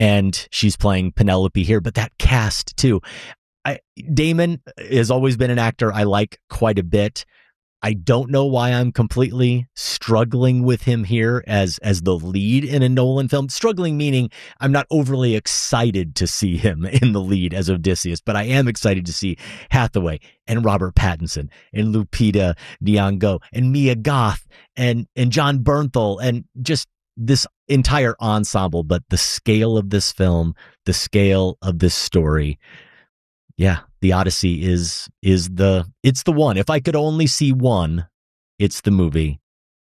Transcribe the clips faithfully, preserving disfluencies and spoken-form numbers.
and she's playing Penelope here. But that cast too. I, Damon has always been an actor I like quite a bit. I don't know why I'm completely struggling with him here as as the lead in a Nolan film. Struggling meaning I'm not overly excited to see him in the lead as Odysseus, but I am excited to see Hathaway and Robert Pattinson and Lupita Nyong'o and Mia Goth and and John Bernthal and just this entire ensemble. But the scale of this film, the scale of this story, yeah, The Odyssey is is the it's the one. If I could only see one, it's the movie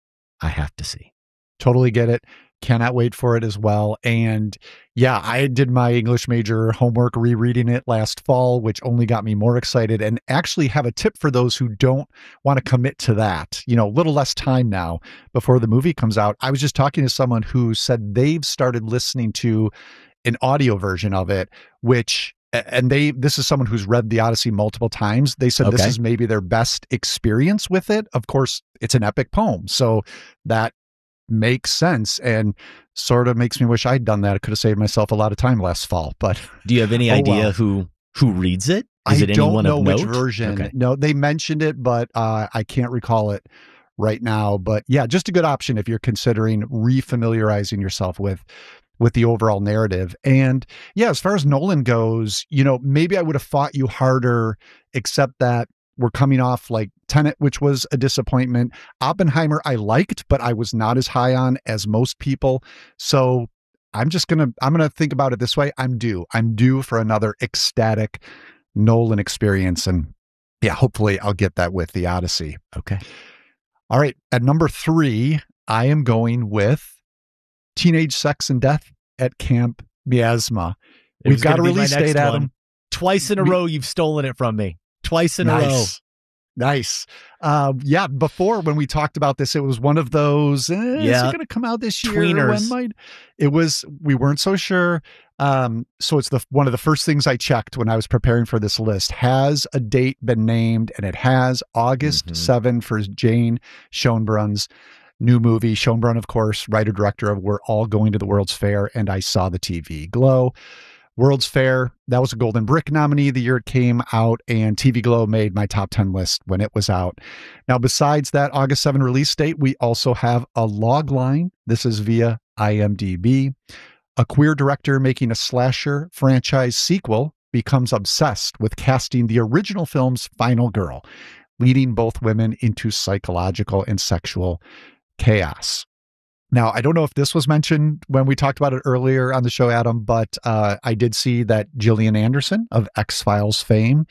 I have to see. Totally get it. Cannot wait for it as well. And yeah, I did my English major homework rereading it last fall, which only got me more excited, and actually have a tip for those who don't want to commit to that. You know, a little less time now before the movie comes out. I was just talking to someone who said they've started listening to an audio version of it, which and they, this is someone who's read The Odyssey multiple times. They said okay. This is maybe their best experience with it. Of course, it's an epic poem, so that makes sense and sort of makes me wish I'd done that. I could have saved myself a lot of time last fall. But do you have any oh, idea well. who who reads it? Is I it don't anyone know of which note? version. Okay. No, they mentioned it, but uh, I can't recall it right now. But yeah, just a good option if you're considering refamiliarizing yourself with with the overall narrative. And yeah, as far as Nolan goes, you know, maybe I would have fought you harder, except that we're coming off like Tenet, which was a disappointment. Oppenheimer, I liked, but I was not as high on as most people. So I'm just going to, I'm going to think about it this way. I'm due. I'm due for another ecstatic Nolan experience. And yeah, hopefully I'll get that with The Odyssey. Okay. All right. At number three, I am going with Teenage Sex and Death at Camp Miasma. We've got a release date, Adam. Twice in a we, row, you've stolen it from me. Twice in nice. a row. Nice. Uh, yeah, before when we talked about this, it was one of those, eh, yeah. is it going to come out this year? Tweeners. When might? It was, we weren't so sure. Um, so it's the one of the first things I checked when I was preparing for this list. Has a date been named? And it has August mm-hmm. seventh for Jane Schoenbrun's new movie. Schoenbrunn, of course, writer-director of We're All Going to the World's Fair and I Saw the T V Glow. World's Fair, that was a Golden Brick nominee the year it came out, and T V Glow made my top ten list when it was out. Now, besides that August seventh release date, we also have a log line. This is via I M D B. A queer director making a slasher franchise sequel becomes obsessed with casting the original film's final girl, leading both women into psychological and sexual chaos. Now, I don't know if this was mentioned when we talked about it earlier on the show, Adam, but uh, I did see that Gillian Anderson of X-Files fame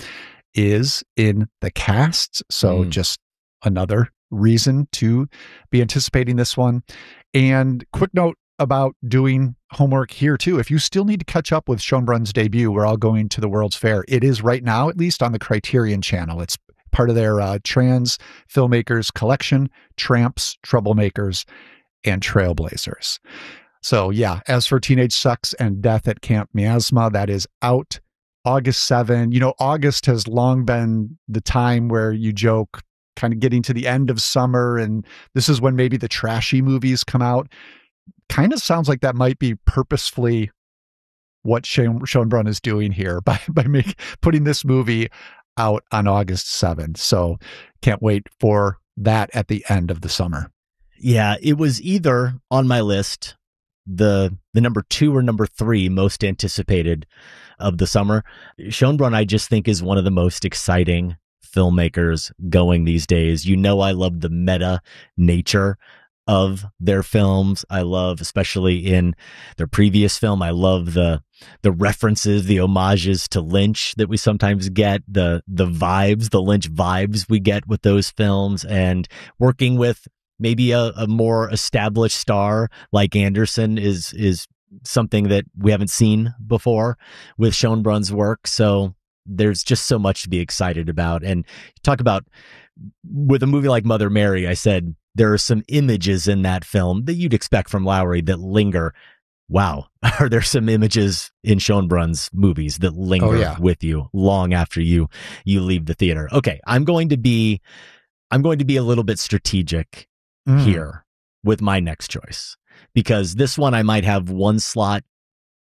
is in the cast. So mm. just another reason to be anticipating this one. And quick note about doing homework here too. If you still need to catch up with Schoenbrunn's debut, We're All Going to the World's Fair. It is right now, at least on the Criterion channel. It's part of their uh, trans filmmakers collection, Tramps, Troublemakers, and Trailblazers. So yeah, as for Teenage Sex and Death at Camp Miasma, that is out August seventh. You know, August has long been the time where you joke, kind of getting to the end of summer, and this is when maybe the trashy movies come out. Kind of sounds like that might be purposefully what Schoen, Schoenbrunn is doing here by, by make, putting this movie out on August seventh. So can't wait for that at the end of the summer. Yeah, it was either on my list, the the number two or number three most anticipated of the summer. Schoenbrunn, I just think, is one of the most exciting filmmakers going these days. You know, I love the meta nature of their films. I love, especially in their previous film, I love the the references, the homages to Lynch that we sometimes get, the the vibes, the Lynch vibes we get with those films, and working with maybe a, a more established star like Anderson is is something that we haven't seen before with Schoenbrunn's work. So there's just so much to be excited about. And talk about, with a movie like Mother Mary, I said there are some images in that film that you'd expect from Lowery that linger. Wow. Are there some images in Schoenbrunn's movies that linger oh, yeah. with you long after you you leave the theater? Okay, I'm going to be I'm going to be a little bit strategic mm. here with my next choice, because this one I might have one slot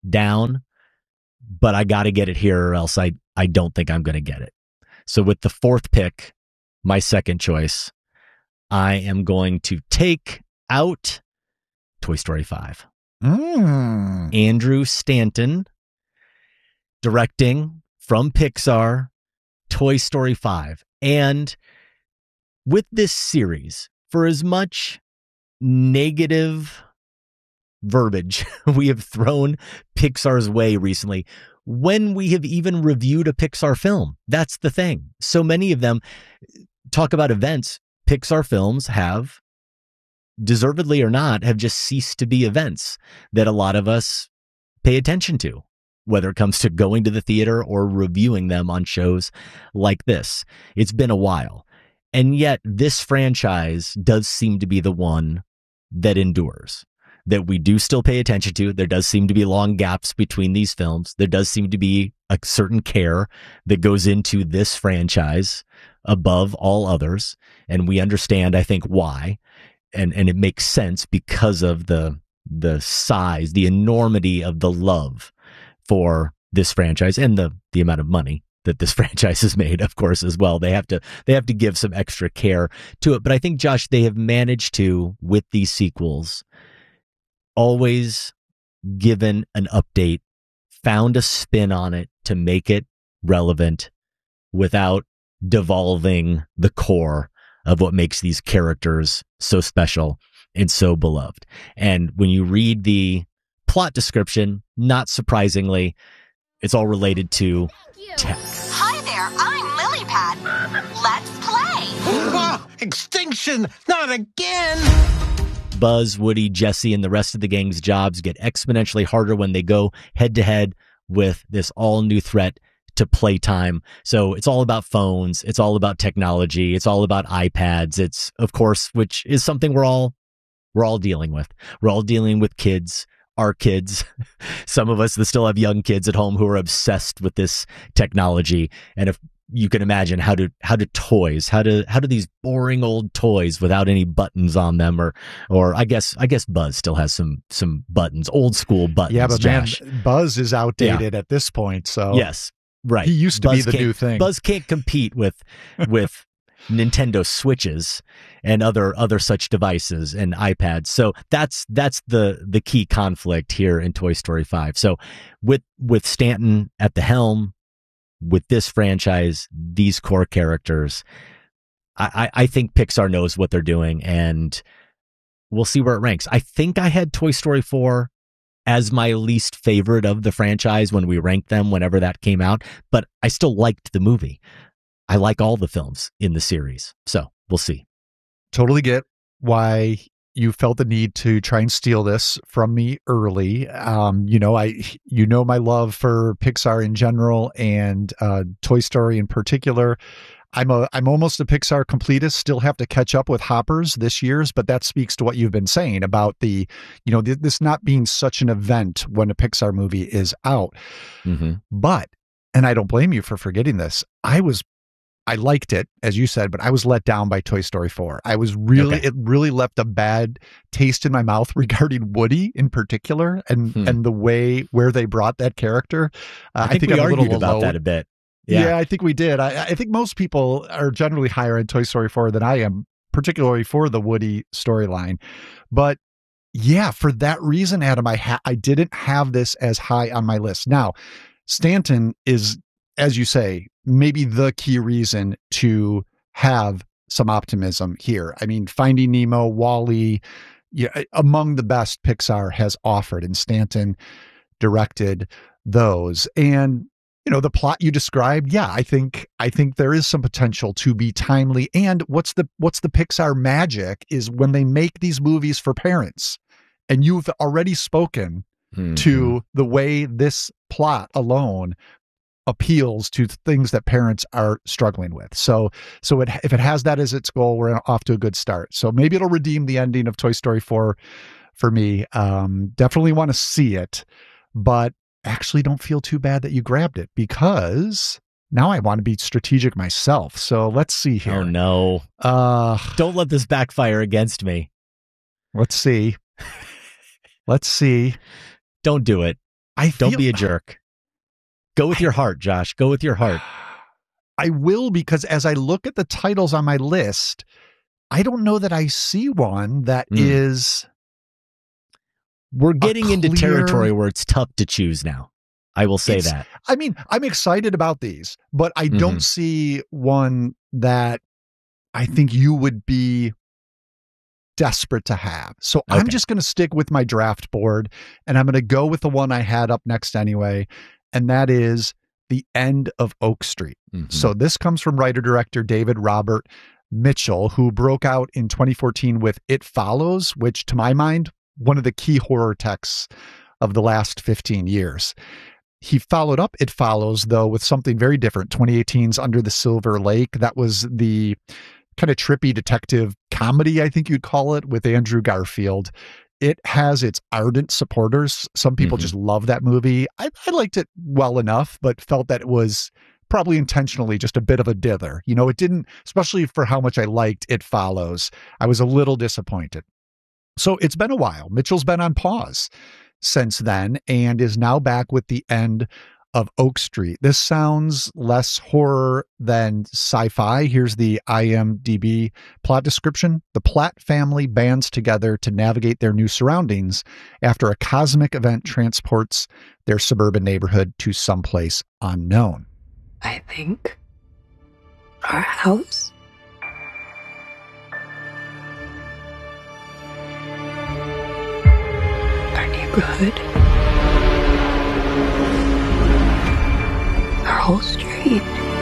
down, but I got to get it here or else I, I don't think I'm going to get it. So with the fourth pick, my second choice, I am going to take out Toy Story five. Mm. Andrew Stanton directing from Pixar Toy Story five. And with this series, for as much negative verbiage we have thrown Pixar's way recently, when we have even reviewed a Pixar film, that's the thing. So many of them talk about events. Pixar films have, deservedly or not, have just ceased to be events that a lot of us pay attention to, whether it comes to going to the theater or reviewing them on shows like this. It's been a while. And yet this franchise does seem to be the one that endures, that we do still pay attention to. There does seem to be long gaps between these films. There does seem to be a certain care that goes into this franchise above all others. And we understand, I think, why. And and it makes sense because of the the size, the enormity of the love for this franchise and the the amount of money that this franchise has made, of course, as well. They have to they have to give some extra care to it. But I think, Josh, they have managed to, with these sequels, always given an update, found a spin on it to make it relevant without devolving the core of what makes these characters so special and so beloved. And when you read the plot description, not surprisingly, it's all related to tech. Hi there, I'm Lilypad. Let's play. Oh, extinction, not again. Buzz, Woody, Jesse, and the rest of the gang's jobs get exponentially harder when they go head to head with this all new threat to playtime. So it's all about phones. It's all about technology. It's all about iPads. It's, of course, which is something we're all, we're all dealing with. We're all dealing with kids, our kids, some of us that still have young kids at home who are obsessed with this technology. And if you can imagine how do, how do toys, how do, how do these boring old toys without any buttons on them, or, or I guess, I guess Buzz still has some, some buttons, old school buttons. Yeah, but Josh. man, Buzz is outdated yeah. at this point. So yes. Right. He used to Buzz be the new thing. Buzz can't compete with with Nintendo Switches and other other such devices and iPads. So that's that's the the key conflict here in Toy Story five. So with with Stanton at the helm, with this franchise, these core characters, I, I, I think Pixar knows what they're doing, and we'll see where it ranks. I think I had Toy Story four as my least favorite of the franchise when we ranked them whenever that came out, but I still liked the movie. I like all the films in the series, so we'll see. Totally get why you felt the need to try and steal this from me early. Um, you know, I, you know, my love for Pixar in general and uh, Toy Story in particular. I'm a, I'm almost a Pixar completist, still have to catch up with Hoppers this year's, but that speaks to what you've been saying about the, you know, th- this not being such an event when a Pixar movie is out. Mm-hmm. But, and I don't blame you for forgetting this, I was, I liked it, as you said, but I was let down by Toy Story four. I was really, okay. it really left a bad taste in my mouth regarding Woody in particular, and, hmm. and the way where they brought that character. Uh, I think, I think we we I'm argued a little about low. that a bit. Yeah. yeah, I think we did. I, I think most people are generally higher in Toy Story four than I am, particularly for the Woody storyline. But yeah, for that reason, Adam, I ha- I didn't have this as high on my list. Now, Stanton is, as you say, maybe the key reason to have some optimism here. I mean, Finding Nemo, WALL-E, yeah, among the best Pixar has offered, and Stanton directed those. And you know, the plot you described, yeah, I think I think there is some potential to be timely. And what's the what's the Pixar magic is when they make these movies for parents. And you've already spoken mm-hmm. to the way this plot alone appeals to things that parents are struggling with. So so it, if it has that as its goal, we're off to a good start. So maybe it'll redeem the ending of Toy Story four for me. Um, definitely want to see it, but actually don't feel too bad that you grabbed it, because now I want to be strategic myself. So let's see here. Oh no. Uh, don't let this backfire against me. Let's see. Let's see. Don't do it. I Don't feel, be a jerk. Go with your heart, Josh. Go with your heart. I will, because as I look at the titles on my list, I don't know that I see one that Mm. is. We're getting into clear- territory where it's tough to choose now. I will say It's- that. I mean, I'm excited about these, but I don't Mhm. see one that I think you would be desperate to have. So I'm Okay. just going to stick with my draft board, and I'm going to go with the one I had up next anyway, and that is The End of Oak Street. Mhm. So this comes from writer-director David Robert Mitchell, who broke out in twenty fourteen with It Follows, which to my mind, one of the key horror texts of the last fifteen years. He followed up It Follows, though, with something very different, twenty eighteen's Under the Silver Lake. That was the kind of trippy detective comedy, I think you'd call it, with Andrew Garfield. It has its ardent supporters. Some people Mhm. just love that movie. I, I liked it well enough, but felt that it was probably intentionally just a bit of a dither. You know, it didn't, especially for how much I liked It Follows, I was a little disappointed. So it's been a while. Mitchell's been on pause since then and is now back with The End of Oak Street. This sounds less horror than sci-fi. Here's the I M D B plot description. The Platt family bands together to navigate their new surroundings after a cosmic event transports their suburban neighborhood to someplace unknown. I think our house. Our neighborhood. Our whole street.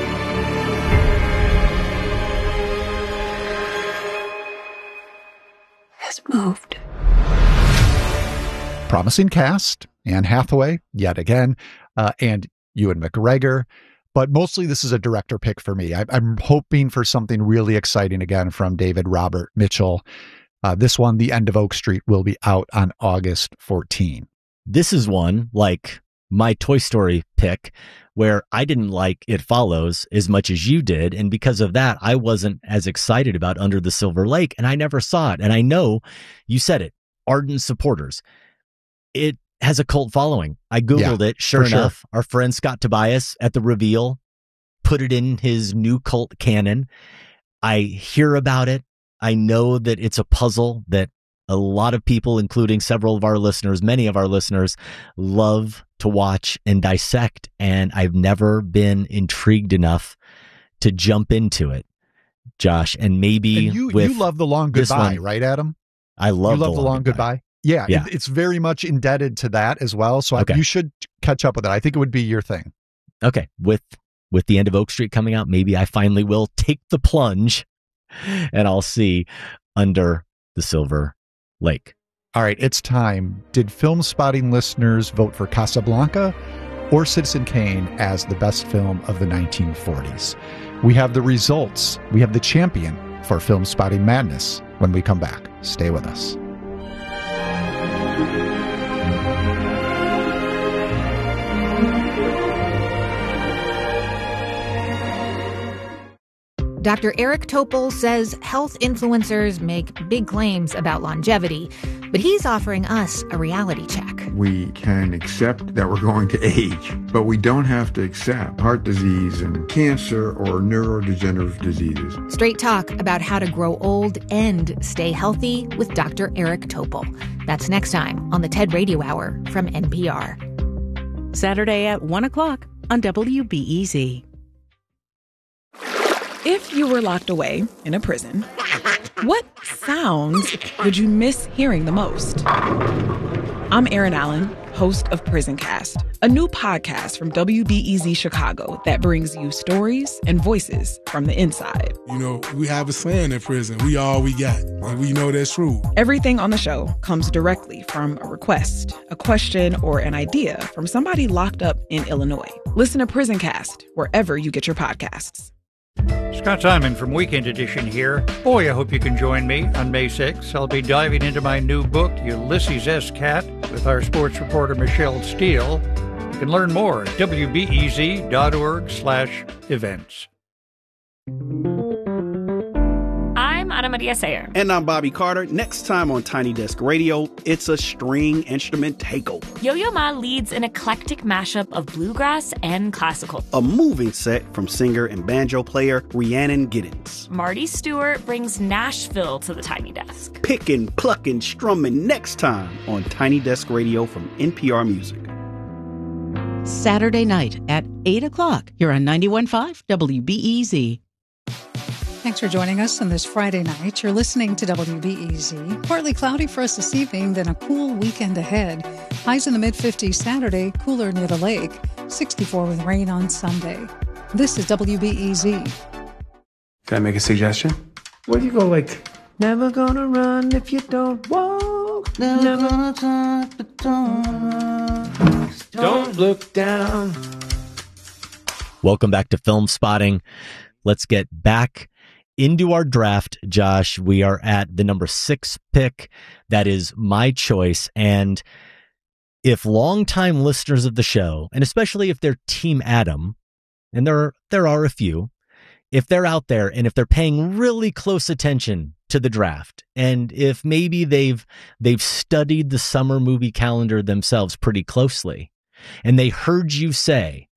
Has moved. Promising cast. Anne Hathaway, yet again, uh, and Ewan McGregor. But mostly this is a director pick for me. I, I'm hoping for something really exciting again from David Robert Mitchell. Uh, this one, The End of Oak Street, will be out on August fourteenth. This is one, like my Toy Story pick, where I didn't like It Follows as much as you did. And because of that, I wasn't as excited about Under the Silver Lake, and I never saw it. And I know you said it, ardent supporters. It has a cult following. I Googled Yeah, it. Sure for sure. enough, our friend Scott Tobias at the reveal put it in his new cult canon. I hear about it. I know that it's a puzzle that a lot of people, including several of our listeners, many of our listeners, love to watch and dissect. And I've never been intrigued enough to jump into it, Josh. And maybe And you, with you love The Long this Goodbye, one- right, Adam? I love you love The Long Goodbye. Yeah, Yeah. It, it's very much indebted to that as well. So Okay. I, you should catch up with it. I think it would be your thing. Okay, with with The End of Oak Street coming out, maybe I finally will take the plunge and I'll see Under the Silver Lake. All right, it's time. Did Film Spotting listeners vote for Casablanca or Citizen Kane as the best film of the nineteen forties? We have the results. We have the champion for Film Spotting Madness when we come back. Stay with us. Doctor Eric Topol says health influencers make big claims about longevity, but he's offering us a reality check. We can accept that we're going to age, but we don't have to accept heart disease and cancer or neurodegenerative diseases. Straight talk about how to grow old and stay healthy with Doctor Eric Topol. That's next time on the TED Radio Hour from N P R. Saturday at one o'clock on W B E Z. If you were locked away in a prison, what sounds would you miss hearing the most? I'm Erin Allen, host of Prison Cast, a new podcast from W B E Z Chicago that brings you stories and voices from the inside. You know, we have a saying in prison, we all we got. And we know that's true. Everything on the show comes directly from a request, a question, or an idea from somebody locked up in Illinois. Listen to Prison Cast wherever you get your podcasts. Scott Simon from Weekend Edition here. Boy, I hope you can join me on May sixth. I'll be diving into my new book, Ulysses S. Cat, with our sports reporter Michelle Steele. You can learn more at W B E Z dot org slash events. I'm Anna Lydia Sayer. And I'm Bobby Carter. Next time on Tiny Desk Radio, it's a string instrument takeover. Yo-Yo Ma leads an eclectic mashup of bluegrass and classical. A moving set from singer and banjo player Rhiannon Giddens. Marty Stewart brings Nashville to the Tiny Desk. Picking, plucking, strumming next time on Tiny Desk Radio from N P R Music. Saturday night at eight o'clock here on ninety-one point five W B E Z. Thanks for joining us on this Friday night. You're listening to W B E Z. Partly cloudy for us this evening, then a cool weekend ahead. Highs in the mid-fifties Saturday, cooler near the lake. sixty-four with rain on Sunday. This is W B E Z. Can I make a suggestion? What do you go like, never gonna run if you don't walk, never, never gonna talk, but don't run. Don't look down. Welcome back to Film Spotting. Let's get back into our draft, Josh. We are at the number six pick. That is my choice. And if longtime listeners of the show, and especially if they're Team Adam, and there, there are a few, if they're out there and if they're paying really close attention to the draft, and if maybe they've they've studied the summer movie calendar themselves pretty closely, and they heard you say,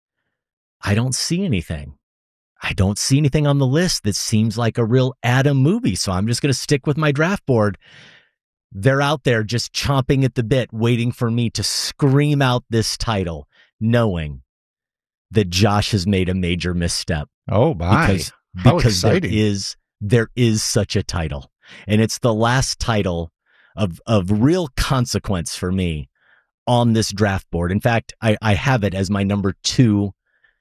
I don't see anything. I don't see anything on the list that seems like a real Adam movie, so I'm just going to stick with my draft board. They're out there just chomping at the bit, waiting for me to scream out this title, knowing that Josh has made a major misstep. Oh, my. Because, How because exciting. there is, there is such a title. And it's the last title of, of real consequence for me on this draft board. In fact, I, I have it as my number two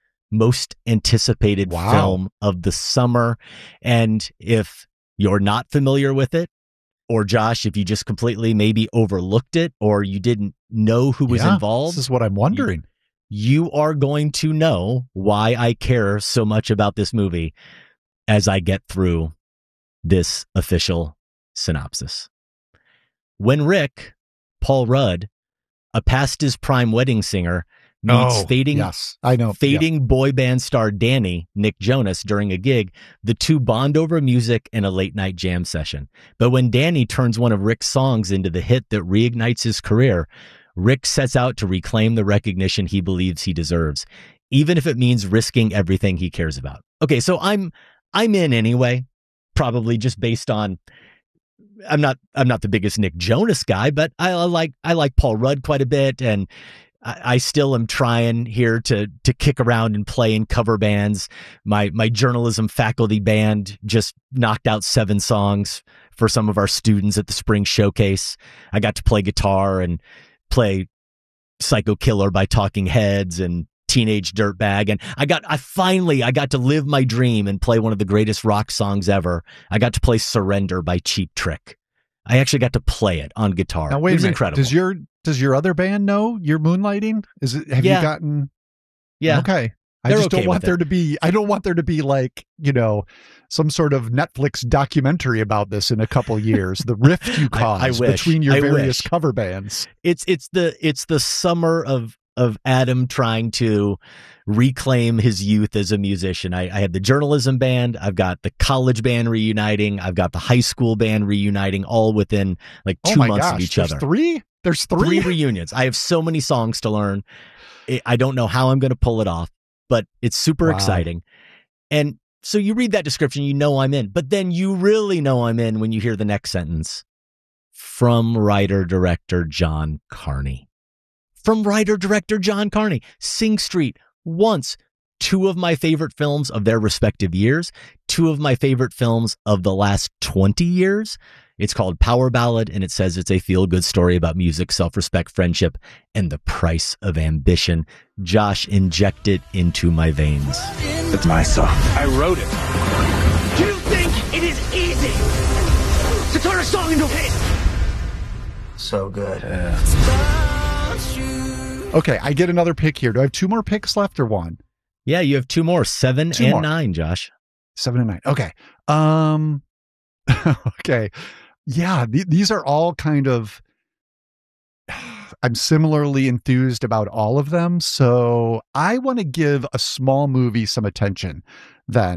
most anticipated Wow. film of the summer. And if you're not familiar with it, or Josh, if you just completely maybe overlooked it, or you didn't know who was Yeah, involved, this is what I'm wondering. You, you are going to know why I care so much about this movie as I get through this official synopsis. When Rick, Paul Rudd, a past his prime wedding singer, meets Oh, fading, yes, I know. fading Yeah. boy band star Danny, Nick Jonas, during a gig, the two bond over music and a late night jam session. But when Danny turns one of Rick's songs into the hit that reignites his career, Rick sets out to reclaim the recognition he believes he deserves, even if it means risking everything he cares about. Okay, so I'm I'm in anyway, probably just based on I'm not I'm not the biggest Nick Jonas guy, but I, I like I like Paul Rudd quite a bit, and I, I still am trying here to to kick around and play in cover bands. My my journalism faculty band just knocked out seven songs for some of our students at the spring showcase. I got to play guitar and play Psycho Killer by Talking Heads and Teenage Dirtbag, and I got I finally I got to live my dream and play one of the greatest rock songs ever. I got to play Surrender by Cheap Trick. I actually got to play it on guitar. Now, wait it was a minute. incredible. Does your does your other band know you're moonlighting? Is it? Have Yeah. you gotten? Yeah. Okay. I They're just okay don't want with there it. to be. I don't want there to be like you know some sort of Netflix documentary about this in a couple years. The rift you I- cause I wish. between your I various wish. cover bands. It's it's the it's the summer of of Adam trying to reclaim his youth as a musician. I, I had the journalism band, I've got the college band reuniting, I've got the high school band reuniting, all within like Oh two my months gosh! of each There's other. three. There's Three three. reunions. I have so many songs to learn. I- I don't know how I'm going to pull it off, but it's super Wow. exciting. And so you read that description, you know I'm in, but then you really know I'm in when you hear the next sentence from writer-director John Carney. From writer-director John Carney. Sing Street, Once, two of my favorite films of their respective years, two of my favorite films of the last twenty years. It's called Power Ballad, and it says it's a feel-good story about music, self-respect, friendship, and the price of ambition. Josh, inject it into my veins. That's my song. I wrote it. Do you think it is easy to turn a song into a hit? So good. Okay, I get another pick here. Do I have two more picks left or one? Yeah, you have two more, seven Two and more. nine, Josh. Seven and nine. Okay. Um. okay. Yeah, th- these are all kind of. I'm similarly enthused about all of them, so I want to give a small movie some attention. Then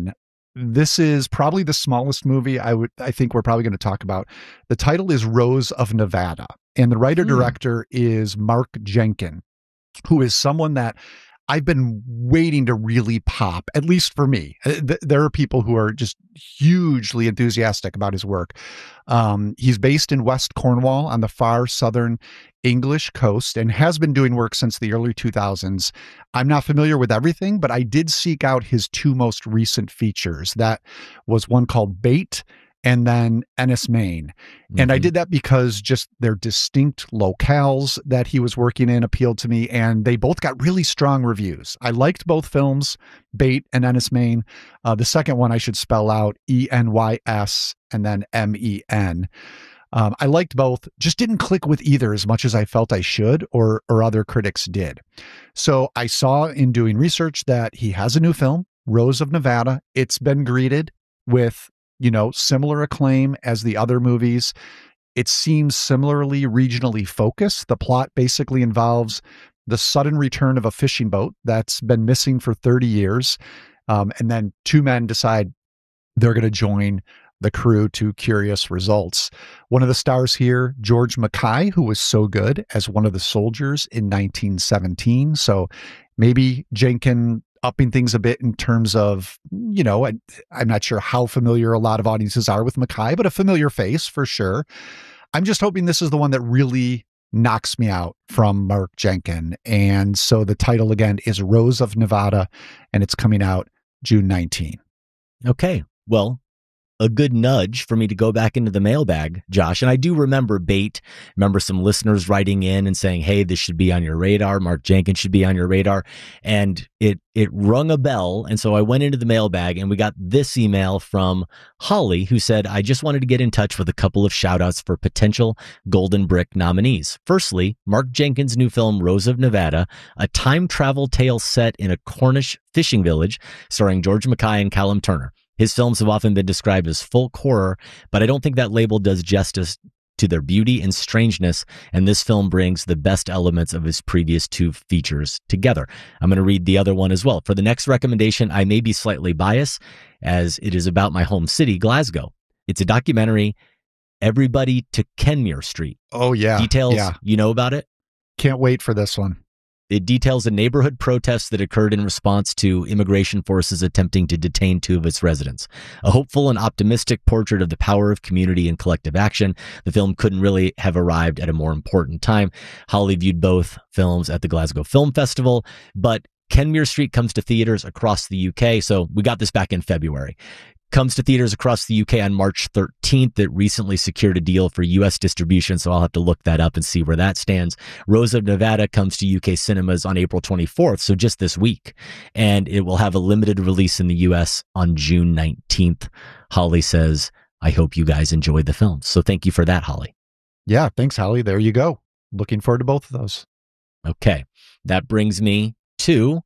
This is probably the smallest movie I would I think we're probably going to talk about. The title is Rose of Nevada, and the writer-director hmm. is Mark Jenkin, who is someone that I've been waiting to really pop, at least for me. There are people who are just hugely enthusiastic about his work. Um, he's based in West Cornwall on the far southern English coast and has been doing work since the early two thousands. I'm not familiar with everything, but I did seek out his two most recent features. That was one called Bait and then Ennis, Maine. And mm-hmm. I did that because just their distinct locales that he was working in appealed to me, and they both got really strong reviews. I liked both films, Bait and Ennis, Maine. Uh, the second one I should spell out, E N Y S and then M E N. Um, I liked both, just didn't click with either as much as I felt I should or or other critics did. So I saw in doing research that he has a new film, Rose of Nevada. It's been greeted with, you know, similar acclaim as the other movies. It seems similarly regionally focused. The plot basically involves the sudden return of a fishing boat that's been missing for thirty years. Um, and then two men decide they're going to join the crew to curious results. One of the stars here, George Mackay, who was so good as one of the soldiers in nineteen seventeen. So maybe Jenkin upping things a bit in terms of, you know, I, I'm not sure how familiar a lot of audiences are with Mackay, but a familiar face for sure. I'm just hoping this is the one that really knocks me out from Mark Jenkin. And so the title again is Rose of Nevada, and it's coming out June nineteenth. Okay. Well, a good nudge for me to go back into the mailbag, Josh. And I do remember Bait, remember some listeners writing in and saying, hey, this should be on your radar. Mark Jenkin should be on your radar. And it it rung a bell. And so I went into the mailbag and we got this email from Holly, who said, I just wanted to get in touch with a couple of shout outs for potential Golden Brick nominees. Firstly, Mark Jenkin's new film, Rose of Nevada, a time travel tale set in a Cornish fishing village starring George Mackay and Callum Turner. His films have often been described as folk horror, but I don't think that label does justice to their beauty and strangeness, and this film brings the best elements of his previous two features together. I'm going to read the other one as well. For the next recommendation, I may be slightly biased, as it is about my home city, Glasgow. It's a documentary, Everybody to Kenmure Street. Oh, yeah. Details, yeah. You know about it? Can't wait for this one. It details a neighborhood protest that occurred in response to immigration forces attempting to detain two of its residents. A hopeful and optimistic portrait of the power of community and collective action. The film couldn't really have arrived at a more important time. Holly viewed both films at the Glasgow Film Festival, but Kenmure Street comes to theaters across the U K, so we got this back in February. Comes to theaters across the U K on March thirteenth. It recently secured a deal for U S distribution, so I'll have to look that up and see where that stands. Rose of Nevada comes to U K cinemas on April twenty-fourth, so just this week. And it will have a limited release in the U S on June nineteenth. Holly says, I hope you guys enjoyed the film. So thank you for that, Holly. Yeah, thanks, Holly. There you go. Looking forward to both of those. Okay, that brings me to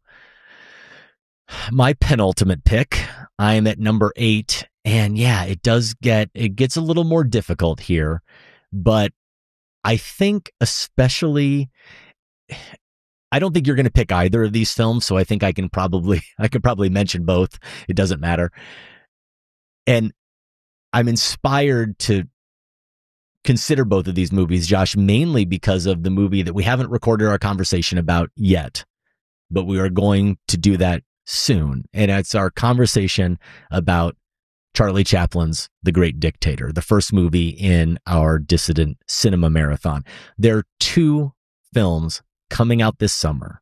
my penultimate pick. I am at number eight, and yeah, it does get, it gets a little more difficult here, but I think especially, I don't think you're going to pick either of these films, so I think I can probably, I could probably mention both. It doesn't matter. And I'm inspired to consider both of these movies, Josh, mainly because of the movie that we haven't recorded our conversation about yet, but we are going to do that soon. And it's our conversation about Charlie Chaplin's The Great Dictator, the first movie in our Dissident Cinema Marathon. There are two films coming out this summer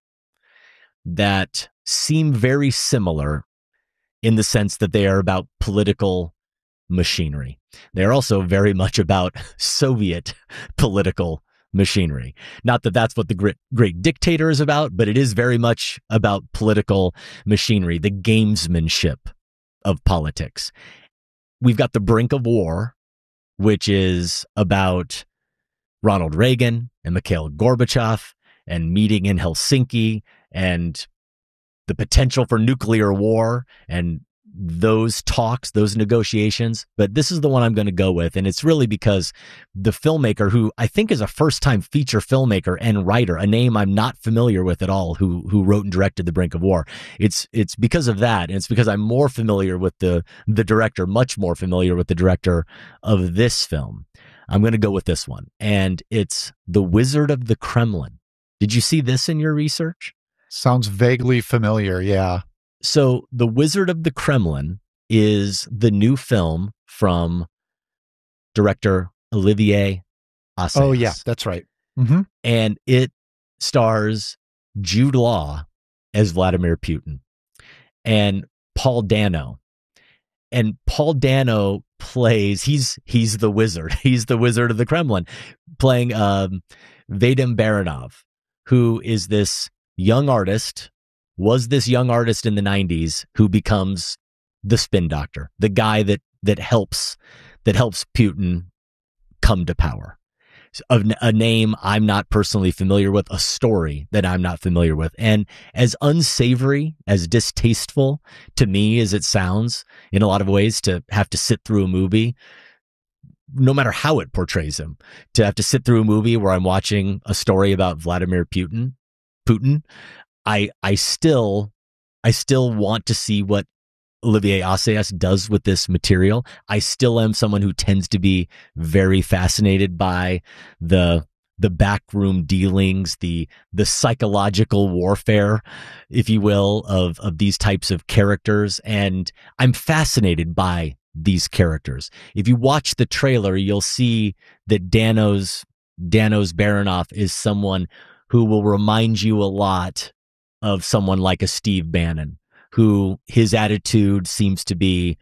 that seem very similar in the sense that they are about political machinery. They're also very much about Soviet political machinery. Not that that's what The Great, Great Dictator is about, but it is very much about political machinery, the gamesmanship of politics. We've got The Brink of War, which is about Ronald Reagan and Mikhail Gorbachev and meeting in Helsinki and the potential for nuclear war and those talks, those negotiations, but this is the one I'm going to go with. And it's really because the filmmaker, who I think is a first-time feature filmmaker and writer, a name I'm not familiar with at all, who who wrote and directed The Brink of War. It's it's because of that, and it's because I'm more familiar with the the director, much more familiar with the director of this film. I'm going to go with this one, and it's The Wizard of the Kremlin. Did you see this in your research? Sounds vaguely familiar, yeah. So The Wizard of the Kremlin is the new film from director Olivier Assayas. Oh, yeah, that's right. Mm-hmm. And it stars Jude Law as Vladimir Putin and Paul Dano. And Paul Dano plays, he's he's the wizard. He's the Wizard of the Kremlin, playing um, Vadim Baranov, who is this young artist, was this young artist in the nineties who becomes the spin doctor, the guy that that helps that helps Putin come to power. A, a name I'm not personally familiar with, a story that I'm not familiar with. And as unsavory, as distasteful to me as it sounds in a lot of ways to have to sit through a movie, no matter how it portrays him, to have to sit through a movie where I'm watching a story about Vladimir Putin, Putin, I I still I still want to see what Olivier Assayas does with this material. I still am someone who tends to be very fascinated by the the backroom dealings, the the psychological warfare, if you will, of of these types of characters, and I'm fascinated by these characters. If you watch the trailer, you'll see that Danos Danos Baranov is someone who will remind you a lot of someone like a Steve Bannon, who his attitude seems to be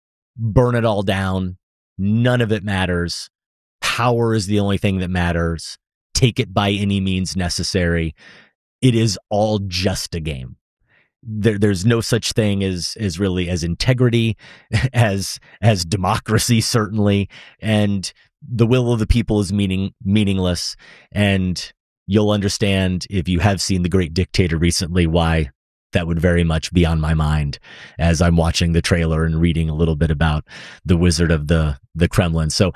burn it all down. None of it matters. Power is the only thing that matters. Take it by any means necessary. It is all just a game. There, there's no such thing as, as really as integrity, as, as democracy, certainly. And the will of the people is meaning, meaningless. And you'll understand if you have seen The Great Dictator recently, why that would very much be on my mind as I'm watching the trailer and reading a little bit about the Wizard of the, the Kremlin. So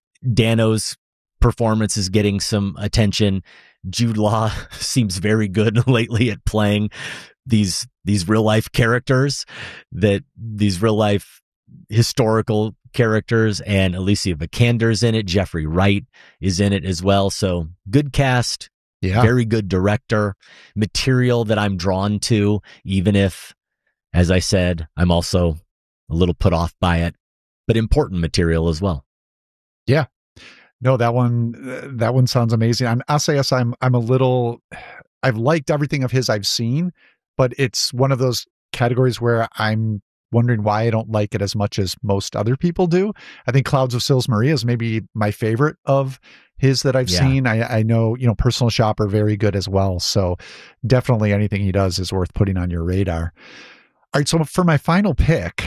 Dano's performance is getting some attention. Jude Law seems very good lately at playing these, these real life characters, that these real life historical characters, and Alicia Vikander's in it. Jeffrey Wright is in it as well. So good cast. Yeah. Very good director, material that I'm drawn to, even if, as I said, I'm also a little put off by it, but important material as well. Yeah. No, that one, that one sounds amazing. On Assayas, I'm, I'm a little, I've liked everything of his I've seen, but it's one of those categories where I'm wondering why I don't like it as much as most other people do. I think Clouds of Sils Maria is maybe my favorite of his that I've yeah. seen. I, I know, you know, Personal Shopper, very good as well. So definitely anything he does is worth putting on your radar. All right. So for my final pick,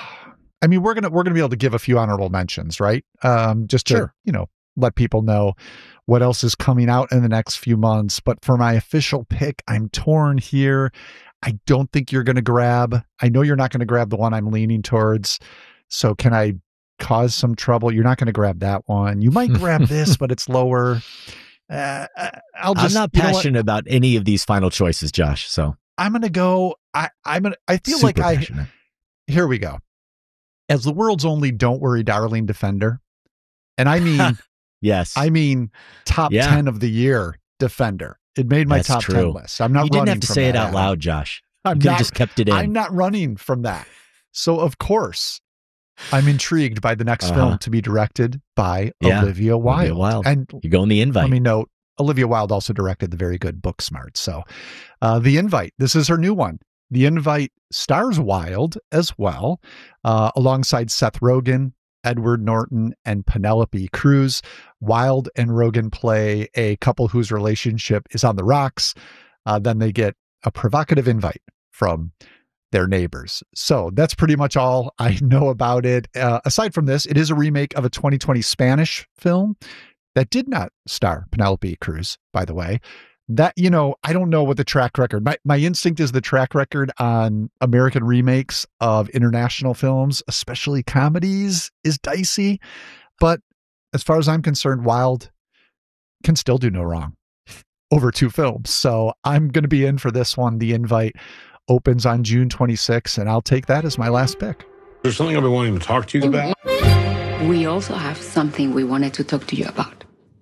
I mean, we're going to, we're going to be able to give a few honorable mentions, right? Um, just to, sure. you know, let people know what else is coming out in the next few months. But for my official pick, I'm torn here. I don't think you're going to grab, I know you're not going to grab the one I'm leaning towards. So can I cause some trouble? You're not going to grab that one. You might grab this, but it's lower. Uh, I'll just, I'm not passionate about any of these final choices, Josh. So I'm going to go, I, I'm going to, I feel Super like passionate. I, here we go. As the world's only Don't Worry, Darling defender. And I mean, yes, I mean, top yeah. ten of the year defender. It made my That's top true. ten list. I'm not you running didn't have to from say that it out out. loud, Josh. I'm you could not, have just kept it in. I'm not running from that. So of course, I'm intrigued by the next uh-huh. film to be directed by yeah. Olivia Wilde. Olivia Wilde. And you go in The Invite. Let me note, Olivia Wilde also directed the very good Booksmart. So uh, The Invite, this is her new one. The Invite stars Wilde as well, uh, alongside Seth Rogen, Edward Norton, and Penelope Cruz. Wilde and Rogen play a couple whose relationship is on the rocks. Uh, then they get a provocative invite from their neighbors. So that's pretty much all I know about it. Uh, aside from this, it is a remake of a twenty twenty Spanish film that did not star Penelope Cruz, by the way. that, you know, I don't know what the track record, my, my instinct is the track record on American remakes of international films, especially comedies, is dicey. But as far as I'm concerned, Wild can still do no wrong over two films. So I'm going to be in for this one. The Invite opens on June twenty-sixth, and I'll take that as my last pick. There's something I've been wanting to talk to you about. We also have something we wanted to talk to you about.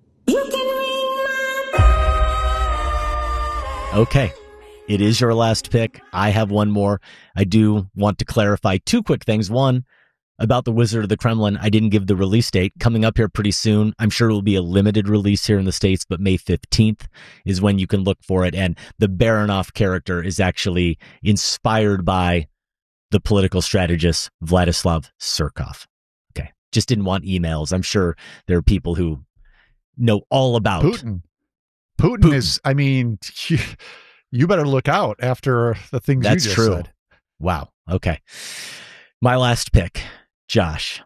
Okay, it is your last pick. I have one more. I do want to clarify two quick things. One, about The Wizard of the Kremlin, I didn't give the release date. Coming up here pretty soon. I'm sure it will be a limited release here in the States, but May fifteenth is when you can look for it. And the Baranov character is actually inspired by the political strategist Vladislav Surkov. Okay, just didn't want emails. I'm sure there are people who know all about Putin. Putin, Putin. is, I mean, you, you better look out after the things That's you just true. said. Wow. Okay. My last pick, Josh.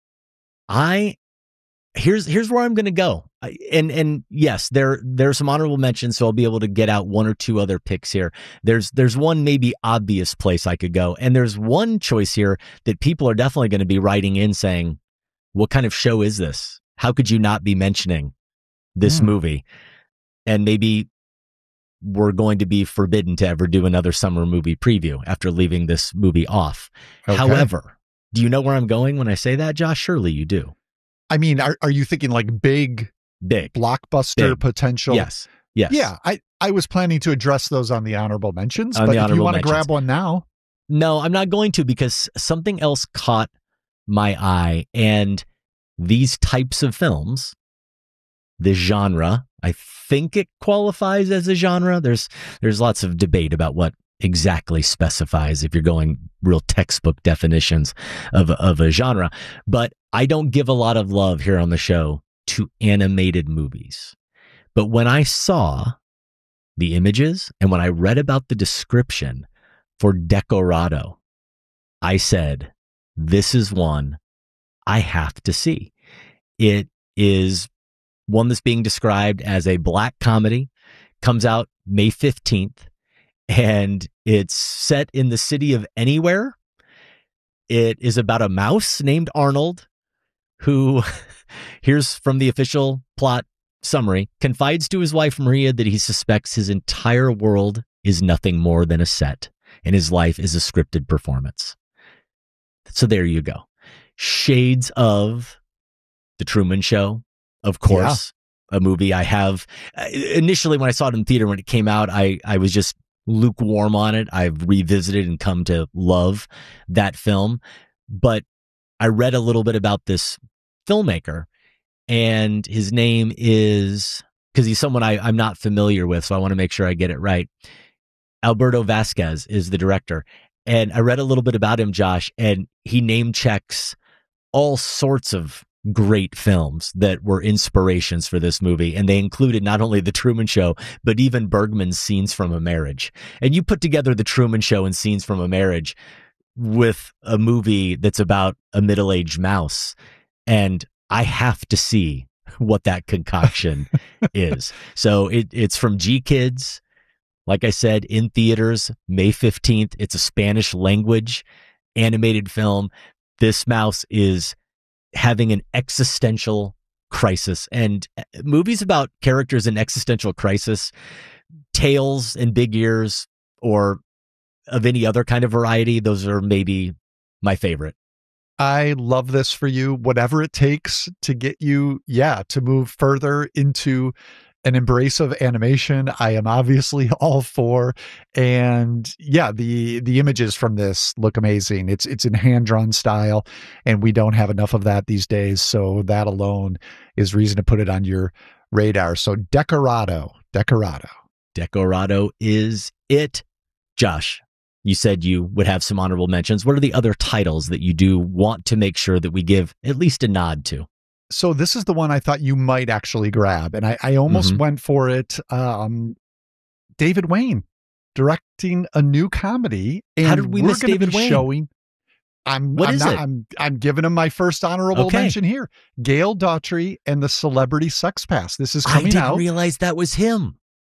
I here's here's where I'm going to go. I, and and yes, there there's some honorable mentions, so I'll be able to get out one or two other picks here. There's there's one maybe obvious place I could go, and there's one choice here that people are definitely going to be writing in saying, "What kind of show is this? How could you not be mentioning this mm. movie?" And maybe we're going to be forbidden to ever do another summer movie preview after leaving this movie off. Okay. However, do you know where I'm going when I say that, Josh? Surely you do. I mean, are are you thinking like big, big blockbuster big. potential? Yes. Yes. Yeah. I, I was planning to address those on the honorable mentions, on but if you want to mentions. grab one now. No, I'm not going to, because something else caught my eye, and these types of films, this genre, I think it qualifies as a genre. There's there's lots of debate about what exactly specifies if you're going real textbook definitions of, of a genre. But I don't give a lot of love here on the show to animated movies. But when I saw the images and when I read about the description for Decorado, I said, this is one I have to see. It is one that's being described as a black comedy, comes out May fifteenth, and it's set in the city of Anywhere. It is about a mouse named Arnold who, here's from the official plot summary, confides to his wife Maria that he suspects his entire world is nothing more than a set, and his life is a scripted performance. So there you go. Shades of The Truman Show, of course, yeah. a movie I have. Initially, when I saw it in theater, when it came out, I, I was just lukewarm on it. I've revisited and come to love that film. But I read a little bit about this filmmaker, and his name is, because he's someone I, I'm not familiar with, so I want to make sure I get it right. Alberto Vasquez is the director. And I read a little bit about him, Josh, and he name checks all sorts of great films that were inspirations for this movie. And they included not only The Truman Show, but even Bergman's Scenes from a Marriage. And you put together The Truman Show and Scenes from a Marriage with a movie that's about a middle-aged mouse, and I have to see what that concoction is. So it, it's from G Kids. Like I said, in theaters, May fifteenth. It's a Spanish language animated film. This mouse is having an existential crisis, and movies about characters in existential crisis, Tails and Big Ears, or of any other kind of variety, those are maybe my favorite. I love this for you. Whatever it takes to get you, yeah, to move further into an embrace of animation, I am obviously all for. And yeah, the the images from this look amazing. It's it's in hand-drawn style, and we don't have enough of that these days. So that alone is reason to put it on your radar. So Decorado, Decorado. Decorado is it. Josh, you said you would have some honorable mentions. What are the other titles that you do want to make sure that we give at least a nod to? So this is the one I thought you might actually grab, and I, I almost Mm-hmm. went for it. Um, David Wayne directing a new comedy. And How did we we're miss gonna David be Wayne? Showing, I'm, What I'm is not, it? I'm, I'm giving him my first honorable Okay. mention here. Gail Daughtry and the Celebrity Sex Pass. This is I coming didn't out. realize that was him.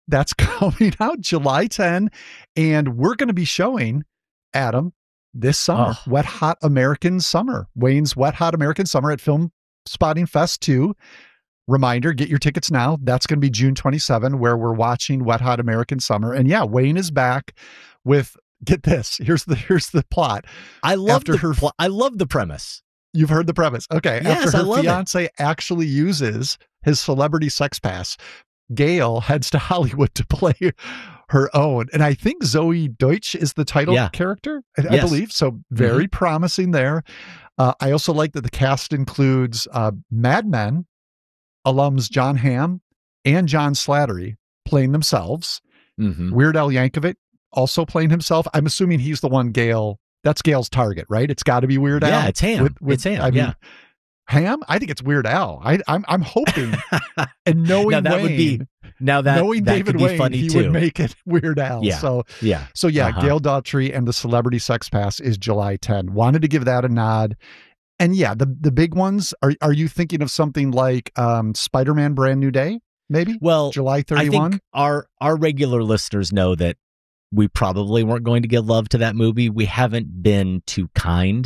that's coming out July tenth. And we're going to be showing, Adam, this summer, Oh. Wet Hot American Summer, Wayne's Wet Hot American Summer at Film Spotting Fest two. Reminder, get your tickets now. That's going to be June twenty-seventh, where we're watching Wet Hot American Summer. And yeah, Wayne is back with, get this, here's the here's the plot. I love After the her, pl- I love the premise. You've heard the premise. Okay. Yes, After I her love it. fiance actually uses his celebrity sex pass, Gail heads to Hollywood to play her own. And I think Zoe Deutsch is the title Yeah. character, I, I Yes. believe. So very promising there. Uh, I also like that the cast includes uh, Mad Men alums John Hamm and John Slattery playing themselves. Mm-hmm. Weird Al Yankovic also playing himself. I'm assuming he's the one Gail, that's Gail's target, right? It's got to be Weird Al. Yeah, it's Ham. It's Ham, I mean, yeah. Ham? I think it's Weird Al. I, I'm I'm hoping, and knowing Now that Wayne, would be now that knowing that David could be Wayne, funny he too. would make it Weird Al. Yeah, So yeah. so yeah, Uh-huh. Gail Daughtry and the Celebrity Sex Pass is July tenth. Wanted to give that a nod. And yeah, the the big ones, are are you thinking of something like um, Spider-Man Brand New Day, maybe? Well, July I thirty-first? think our our regular listeners know that we probably weren't going to give love to that movie. We haven't been too kind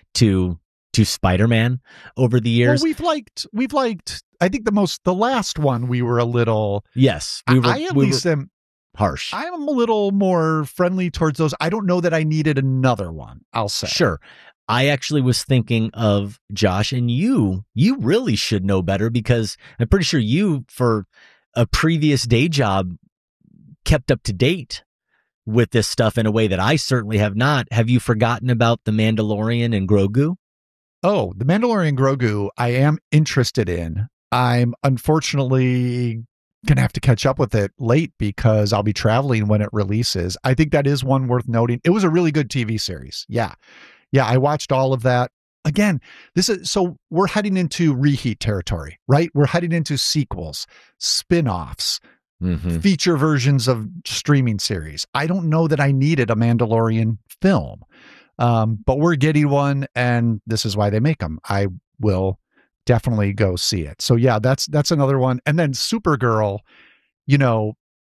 to to Spider-Man over the years. Well, we've liked we've liked I think the most the last one we were a little yes, we were I, I at we least were am harsh. I'm a little more friendly towards those. I don't know that I needed another one, I'll say. Sure. I actually was thinking of Josh, and you, you really should know better, because I'm pretty sure you, for a previous day job, kept up to date with this stuff in a way that I certainly have not. Have you forgotten about The Mandalorian and Grogu? Oh, The Mandalorian Grogu, I am interested in. I'm unfortunately going to have to catch up with it late because I'll be traveling when it releases. I think that is one worth noting. It was a really good T V series. Yeah. Yeah, I watched all of that. Again, this is so we're heading into reheat territory, right? We're heading into sequels, spin-offs, Mm-hmm. feature versions of streaming series. I don't know that I needed a Mandalorian film, um, but we're getting one, and this is why they make them. I will definitely go see it. So yeah, that's that's another one. And then Supergirl, you know,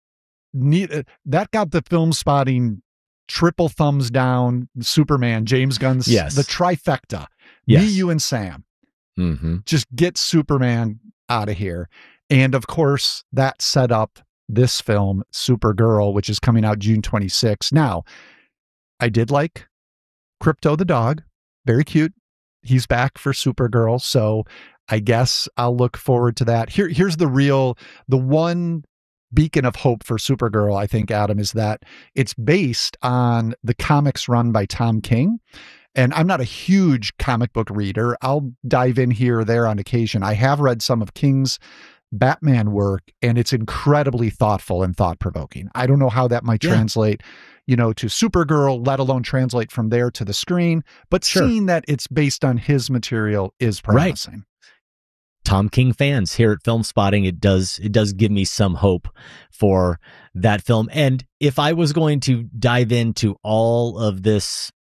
need, that got the Film Spotting triple thumbs down. Superman, James Gunn's, Yes. the trifecta. Yes. Me, you, and Sam. Mm-hmm. Just get Superman out of here. And of course, that set up this film, Supergirl, which is coming out June twenty-sixth. Now, I did like Crypto the dog. Very cute. He's back for Supergirl. So I guess I'll look forward to that. Here, here's the real, the one beacon of hope for Supergirl, I think, Adam, is that it's based on the comics run by Tom King. And I'm not a huge comic book reader. I'll dive in here or there on occasion. I have read some of King's Batman work, and it's incredibly thoughtful and thought-provoking. I don't know how that might Yeah. translate, you know, to Supergirl, let alone translate from there to the screen. But Sure. seeing that it's based on his material is promising. Tom King fans here at Film Spotting, it does it does give me some hope for that film. And if I was going to dive into all of this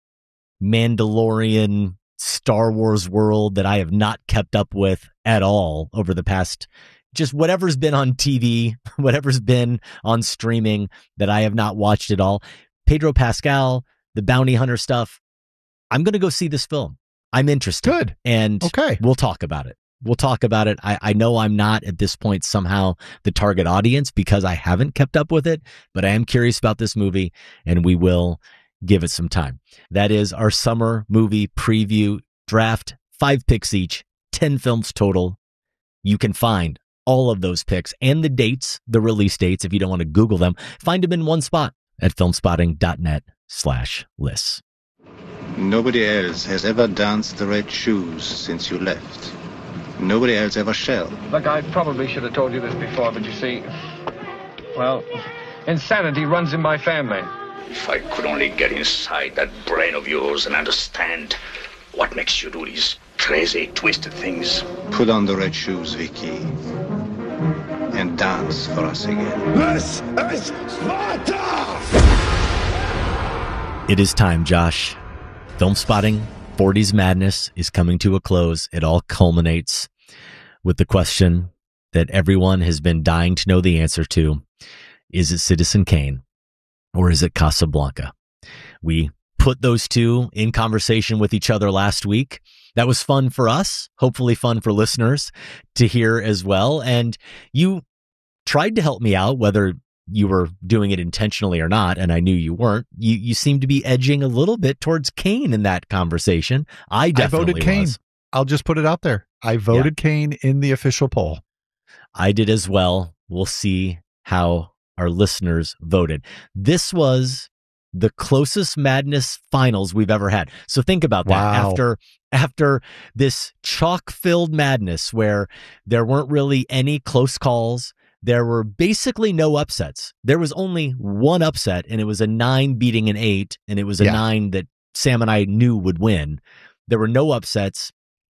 Mandalorian Star Wars world that I have not kept up with at all over the past, just whatever's been on T V, whatever's been on streaming that I have not watched at all, Pedro Pascal, the bounty hunter stuff, I'm going to go see this film. I'm interested. Good. And Okay. we'll talk about it. We'll talk about it. I, I know I'm not at this point somehow the target audience because I haven't kept up with it, but I am curious about this movie, and we will give it some time. That is our summer movie preview draft. Five picks each, ten films total. You can find all of those picks and the dates, the release dates, if you don't want to Google them. Find them in one spot at filmspotting.net slash lists. Nobody else has ever danced the red shoes since you left. Nobody else ever shall. Look, I probably should have told you this before, but you see, well, insanity runs in my family. If I could only get inside that brain of yours and understand what makes you do these crazy, twisted things. Put on the red shoes, Vicky, and dance for us again. This is Sparta! It is time, Josh. Film Spotting forties Madness is coming to a close. It all culminates with the question that everyone has been dying to know the answer to. Is it Citizen Kane or is it Casablanca? We put those two in conversation with each other last week. That was fun for us, hopefully fun for listeners to hear as well. And you tried to help me out, whether you were doing it intentionally or not, and I knew you weren't. You you seemed to be edging a little bit towards Kane in that conversation. I definitely I voted Kane. was. I'll just put it out there. I voted yeah. Kane in the official poll. I did as well. We'll see how our listeners voted. This was the closest Madness finals we've ever had. So think about that. Wow. After after this chock-filled madness where there weren't really any close calls, there were basically no upsets. There was only one upset, and it was a nine beating an eight, and it was a yeah. nine that Sam and I knew would win. There were no upsets.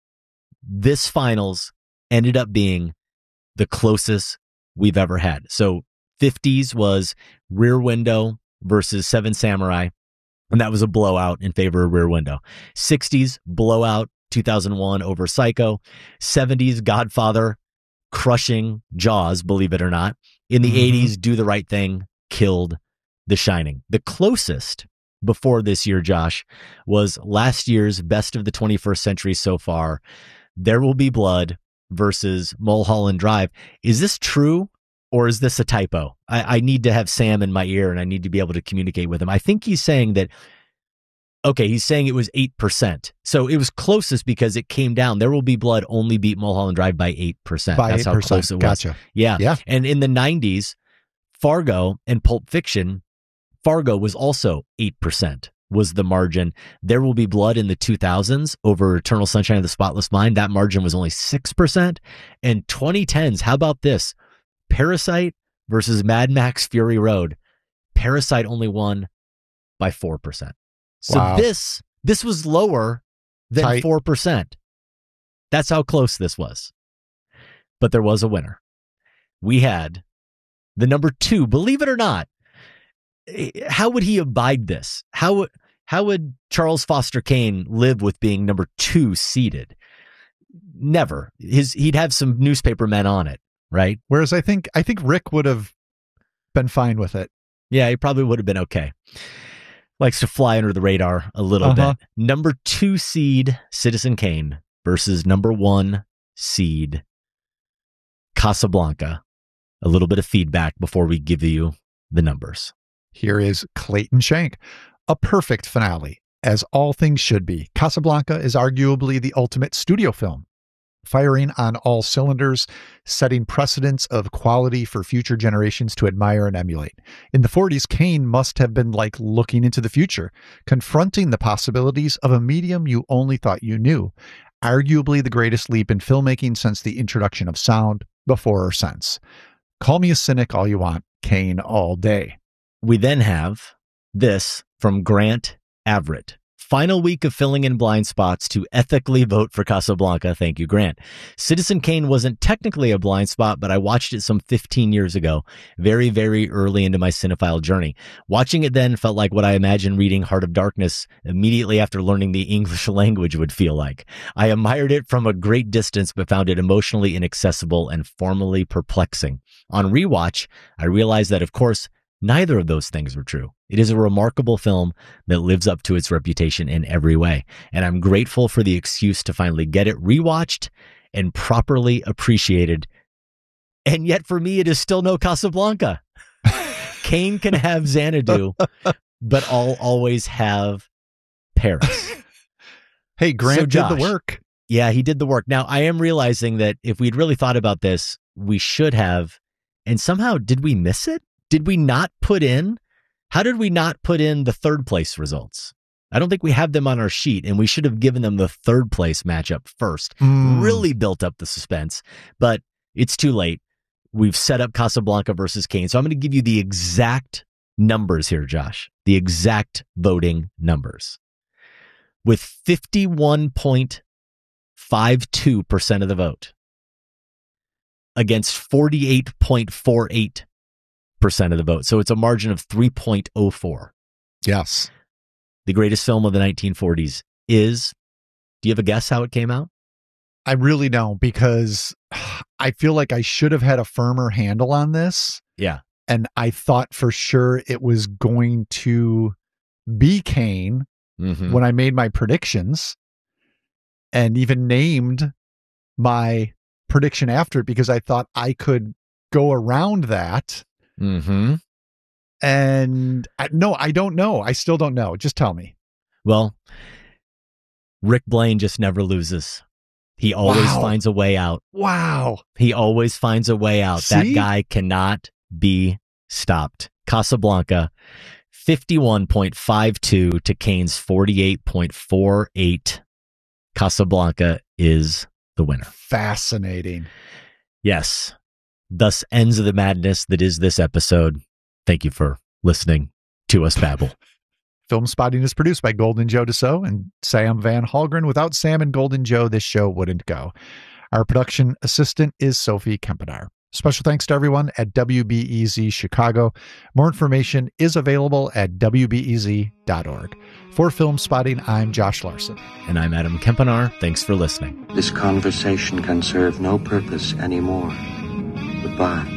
This finals ended up being the closest we've ever had. So fifties was Rear Window versus Seven Samurai, and that was a blowout in favor of Rear Window. sixties, blowout, two thousand one over Psycho. seventies, Godfather, crushing Jaws, believe it or not. In the mm-hmm. eighties, Do the Right Thing, killed The Shining. The closest before this year, Josh, was last year's best of the twenty-first century so far, There Will Be Blood versus Mulholland Drive. Is this true? Or is this a typo? I, I need to have Sam in my ear and I need to be able to communicate with him. I think he's saying that, okay, he's saying it was eight percent. So it was closest because it came down. There Will Be Blood only beat Mulholland Drive by eight percent. By That's eight percent. How close it was. Gotcha. Yeah. yeah. And in the nineties, Fargo and Pulp Fiction, Fargo was also eight percent was the margin. There Will Be Blood in the two thousands over Eternal Sunshine of the Spotless Mind. That margin was only six percent. And twenty tens, how about this? Parasite versus Mad Max Fury Road. Parasite only won by four percent. So wow. this this was lower than Tight. four percent. That's how close this was. But there was a winner. We had the number two, believe it or not. How would he abide this? How, how would Charles Foster Kane live with being number two seeded? Never. His He'd have some newspaper men on it. Right. Whereas I think I think Rick would have been fine with it. Yeah, he probably would have been okay. Likes to fly under the radar a little uh-huh. bit. Number two seed Citizen Kane versus number one seed Casablanca. A little bit of feedback before we give you the numbers. Here is Clayton Shank. A perfect finale, as all things should be. Casablanca is arguably the ultimate studio film, firing on all cylinders, setting precedents of quality for future generations to admire and emulate. In the forties, Kane must have been like looking into the future, confronting the possibilities of a medium you only thought you knew, arguably the greatest leap in filmmaking since the introduction of sound before or since. Call me a cynic all you want, Kane all day. We then have this from Grant Averitt. Final week of filling in blind spots to ethically vote for Casablanca. Thank you, Grant. Citizen Kane wasn't technically a blind spot, but I watched it some fifteen years ago, very, very early into my cinephile journey. Watching it then felt like what I imagined reading Heart of Darkness immediately after learning the English language would feel like. I admired it from a great distance, but found it emotionally inaccessible and formally perplexing. On rewatch, I realized that, of course, neither of those things were true. It is a remarkable film that lives up to its reputation in every way, and I'm grateful for the excuse to finally get it rewatched and properly appreciated. And yet for me, it is still no Casablanca. Kane can have Xanadu, but I'll always have Paris. Hey, Grant so Josh, did the work. Yeah, he did the work. Now, I am realizing that if we'd really thought about this, we should have, and somehow, did we miss it? Did we not put in, how did we not put in the third place results? I don't think we have them on our sheet, and we should have given them the third place matchup first. Mm. Really built up the suspense, but it's too late. We've set up Casablanca versus Kane. So I'm going to give you the exact numbers here, Josh, the exact voting numbers. With fifty-one point five two percent of the vote against forty-eight point four eight percent of the vote. So it's a margin of three point oh four. Yes. The greatest film of the nineteen forties is, do you have a guess how it came out? I really don't, because I feel like I should have had a firmer handle on this. Yeah. and I thought for sure it was going to be Kane mm-hmm. when I made my predictions, and even named my prediction after it because I thought I could go around that. Mm-hmm. And I, no, I don't know. I still don't know. Just tell me. Well, Rick Blaine just never loses. He always Wow. finds a way out. Wow. He always finds a way out. See? That guy cannot be stopped. Casablanca, fifty-one point five two to Kane's forty-eight point four eight. Casablanca is the winner. Fascinating. Yes. Thus ends of the madness that is this episode. Thank you for listening to us babble. Film Spotting is produced by Golden Joe Dassault and Sam Van Halgren. Without Sam and Golden Joe, this show wouldn't go. Our production assistant is Sophie Kempenaar. Special thanks to everyone at W B E Z Chicago. More information is available at W B E Z dot org. For Film Spotting, I'm Josh Larson. And I'm Adam Kempenaar. Thanks for listening. This conversation can serve no purpose anymore. Goodbye.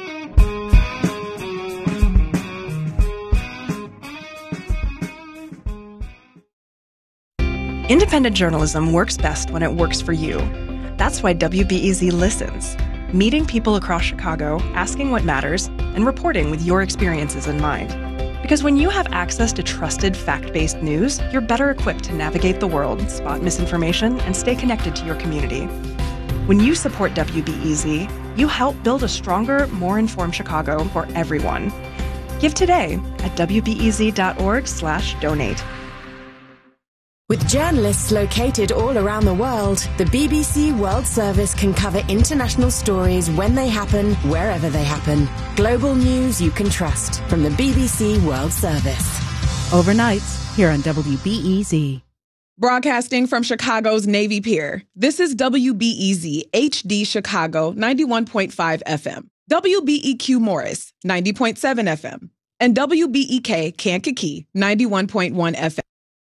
Independent journalism works best when it works for you. That's why W B E Z listens, meeting people across Chicago, asking what matters, and reporting with your experiences in mind. Because when you have access to trusted, fact-based news, you're better equipped to navigate the world, spot misinformation, and stay connected to your community. When you support W B E Z, you help build a stronger, more informed Chicago for everyone. Give today at W B E Z dot org slash donate. With journalists located all around the world, the B B C World Service can cover international stories when they happen, wherever they happen. Global news you can trust from the B B C World Service. Overnights here on W B E Z. Broadcasting from Chicago's Navy Pier, this is W B E Z H D Chicago ninety-one point five F M, W B E Q Morris ninety point seven F M, and W B E K Kankakee ninety-one point one F M.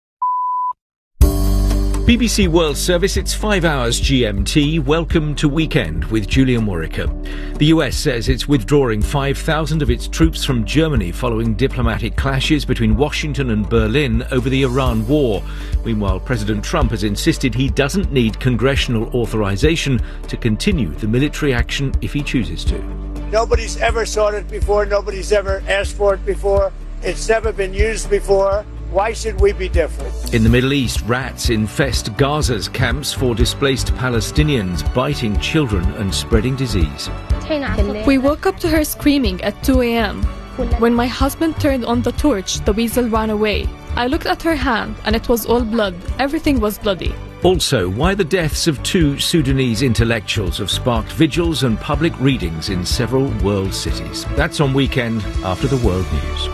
B B C World Service, it's five hours G M T. Welcome to Weekend with Julia Murica. The U S says it's withdrawing five thousand of its troops from Germany following diplomatic clashes between Washington and Berlin over the Iran war. Meanwhile, President Trump has insisted he doesn't need congressional authorization to continue the military action if he chooses to. Nobody's ever sought it before. Nobody's ever asked for it before. It's never been used before. Why should we be different? In the Middle East, rats infest Gaza's camps for displaced Palestinians, biting children and spreading disease. We woke up to her screaming at two a.m. When my husband turned on the torch, the weasel ran away. I looked at her hand and it was all blood. Everything was bloody. Also, why the deaths of two Sudanese intellectuals have sparked vigils and public readings in several world cities. That's on Weekend after the World News.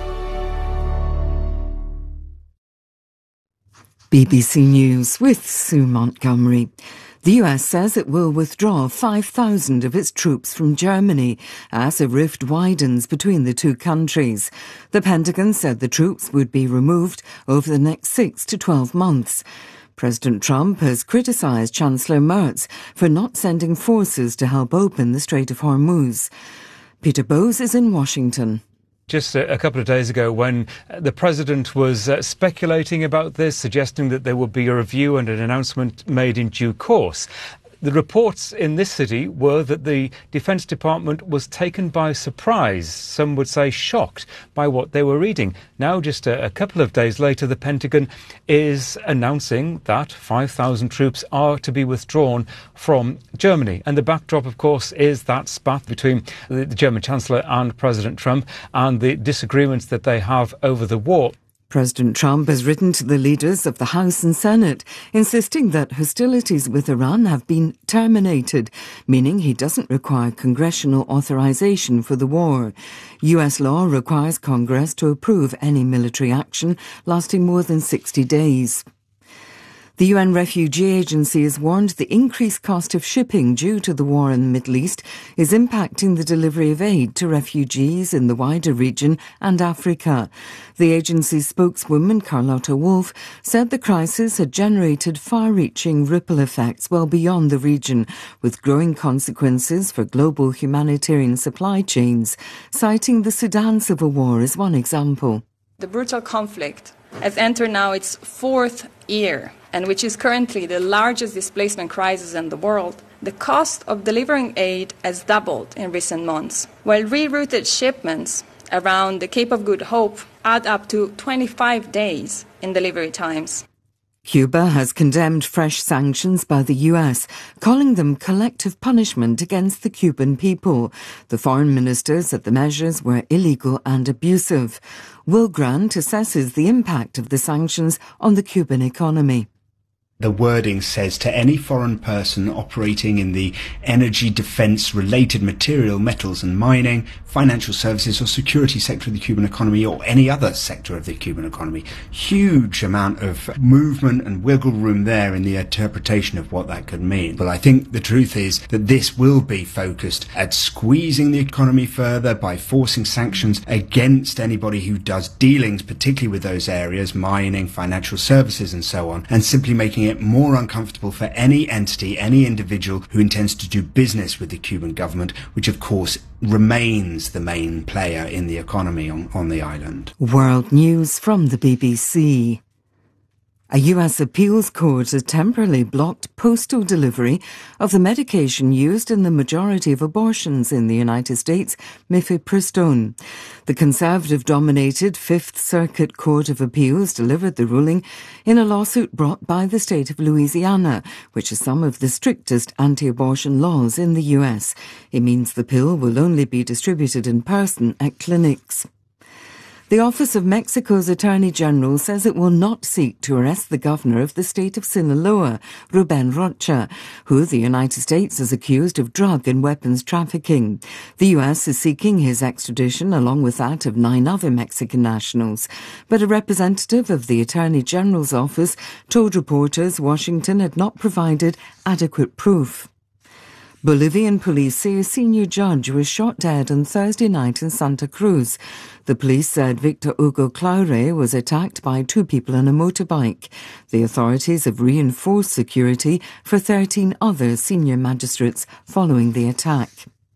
B B C News with Sue Montgomery. The U S says it will withdraw five thousand of its troops from Germany as a rift widens between the two countries. The Pentagon said the troops would be removed over the next six to twelve months. President Trump has criticised Chancellor Merz for not sending forces to help open the Strait of Hormuz. Peter Bowes is in Washington. Just a, a couple of days ago when the president was uh, speculating about this, suggesting that there would be a review and an announcement made in due course. The reports in this city were that the Defence Department was taken by surprise, some would say shocked, by what they were reading. Now, just a, a couple of days later, the Pentagon is announcing that five thousand troops are to be withdrawn from Germany. And the backdrop, of course, is that spat between the, the German Chancellor and President Trump and the disagreements that they have over the war. President Trump has written to the leaders of the House and Senate, insisting that hostilities with Iran have been terminated, meaning he doesn't require congressional authorization for the war. U S law requires Congress to approve any military action lasting more than sixty days. The U N Refugee Agency has warned the increased cost of shipping due to the war in the Middle East is impacting the delivery of aid to refugees in the wider region and Africa. The agency's spokeswoman, Carlotta Wolf, said the crisis had generated far-reaching ripple effects well beyond the region, with growing consequences for global humanitarian supply chains, citing the Sudan civil war as one example. The brutal conflict has entered now its fourth year, and which is currently the largest displacement crisis in the world. The cost of delivering aid has doubled in recent months, while rerouted shipments around the Cape of Good Hope add up to twenty-five days in delivery times. Cuba has condemned fresh sanctions by the U S, calling them collective punishment against the Cuban people. The foreign minister said the measures were illegal and abusive. Will Grant assesses the impact of the sanctions on the Cuban economy. The wording says to any foreign person operating in the energy, defence, related material, metals and mining, financial services or security sector of the Cuban economy or any other sector of the Cuban economy. Huge amount of movement and wiggle room there in the interpretation of what that could mean. But I think the truth is that this will be focused at squeezing the economy further by forcing sanctions against anybody who does dealings, particularly with those areas, mining, financial services and so on, and simply making it more uncomfortable for any entity, any individual who intends to do business with the Cuban government, which of course remains the main player in the economy on, on the island. World News from the B B C. A U S appeals court has temporarily blocked postal delivery of the medication used in the majority of abortions in the United States, mifepristone. The conservative-dominated Fifth Circuit Court of Appeals delivered the ruling in a lawsuit brought by the state of Louisiana, which has some of the strictest anti-abortion laws in the U S. It means the pill will only be distributed in person at clinics. The Office of Mexico's Attorney General says it will not seek to arrest the governor of the state of Sinaloa, Ruben Rocha, who the United States has accused of drug and weapons trafficking. The U S is seeking his extradition along with that of nine other Mexican nationals. But a representative of the Attorney General's office told reporters Washington had not provided adequate proof. Bolivian police say a senior judge was shot dead on Thursday night in Santa Cruz. The police said Victor Hugo Claure was attacked by two people on a motorbike. The authorities have reinforced security for thirteen other senior magistrates following the attack.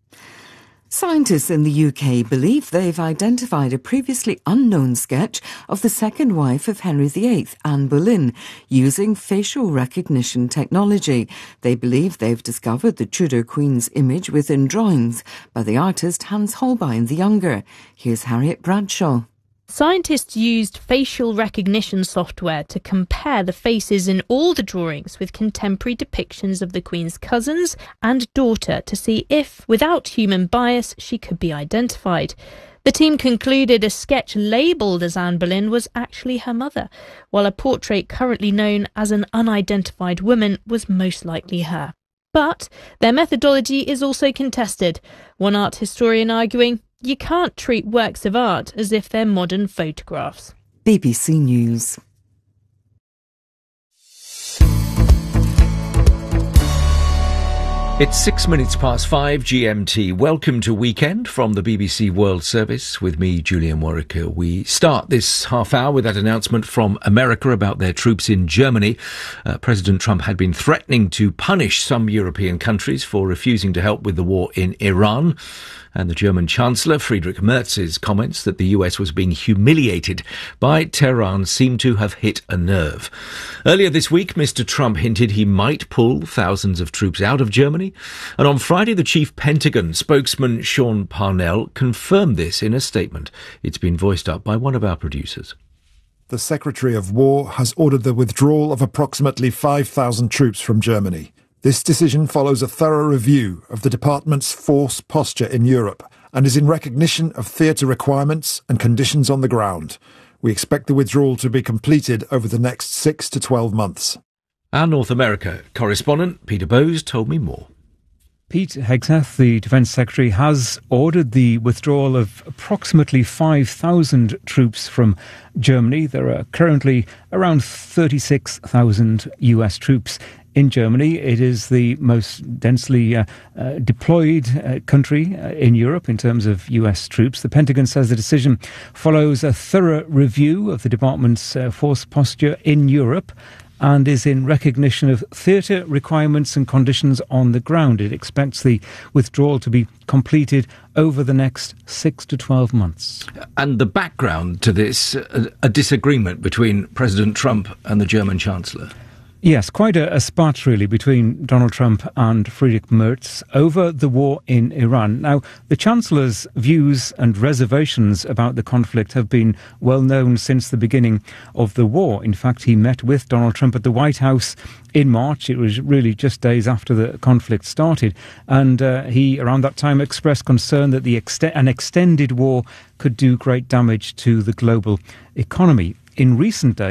Scientists in the U K believe they've identified a previously unknown sketch of the second wife of Henry the Eighth, Anne Boleyn, using facial recognition technology. They believe they've discovered the Tudor Queen's image within drawings by the artist Hans Holbein the Younger. Here's Harriet Bradshaw. Scientists used facial recognition software to compare the faces in all the drawings with contemporary depictions of the Queen's cousins and daughter to see if, without human bias, she could be identified. The team concluded a sketch labelled as Anne Boleyn was actually her mother, while a portrait currently known as an unidentified woman was most likely her. But their methodology is also contested, one art historian arguing you can't treat works of art as if they're modern photographs. B B C News. It's six minutes past five G M T. Welcome to Weekend from the B B C World Service with me, Julian Warwicker. We start this half hour with that announcement from America about their troops in Germany. Uh, President Trump had been threatening to punish some European countries for refusing to help with the war in Iran. And the German Chancellor, Friedrich Merz's comments that the U S was being humiliated by Tehran seem to have hit a nerve. Earlier this week, Mister Trump hinted he might pull thousands of troops out of Germany. And on Friday, the chief Pentagon spokesman, Sean Parnell, confirmed this in a statement. It's been voiced up by one of our producers. The Secretary of War has ordered the withdrawal of approximately five thousand troops from Germany. This decision follows a thorough review of the department's force posture in Europe and is in recognition of theatre requirements and conditions on the ground. We expect the withdrawal to be completed over the next six to twelve months. Our North America correspondent, Peter Bowes, told me more. Pete Hegseth, the Defence Secretary, has ordered the withdrawal of approximately five thousand troops from Germany. There are currently around thirty-six thousand U S troops in Germany. It is the most densely uh, uh, deployed uh, country uh, in Europe in terms of U S troops. The Pentagon says the decision follows a thorough review of the department's uh, force posture in Europe and is in recognition of theatre requirements and conditions on the ground. It expects the withdrawal to be completed over the next six to twelve months. And the background to this, a, a disagreement between President Trump and the German Chancellor. Yes, quite a, a spat, really, between Donald Trump and Friedrich Merz over the war in Iran. Now, the Chancellor's views and reservations about the conflict have been well known since the beginning of the war. In fact, he met with Donald Trump at the White House in March. It was really just days after the conflict started. And uh, he, around that time, expressed concern that the ext- an extended war could do great damage to the global economy. In recent days,